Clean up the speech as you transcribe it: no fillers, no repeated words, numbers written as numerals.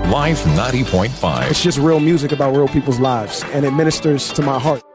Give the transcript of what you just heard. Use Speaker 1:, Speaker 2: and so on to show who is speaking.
Speaker 1: Life 90.5.
Speaker 2: It's just real music about real people's lives, and it ministers to my heart.